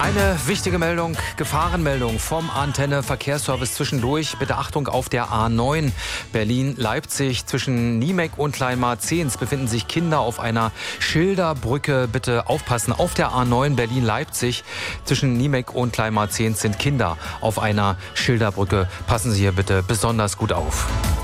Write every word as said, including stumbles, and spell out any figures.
Eine wichtige Meldung, Gefahrenmeldung vom Antenne Verkehrsservice zwischendurch. Bitte Achtung auf der A neun Berlin-Leipzig. Zwischen Niemek und Kleinmarzehns befinden sich Kinder auf einer Schilderbrücke. Bitte aufpassen. Auf der A neun Berlin-Leipzig zwischen Niemek und Kleinmarzehns sind Kinder auf einer Schilderbrücke. Passen Sie hier bitte besonders gut auf.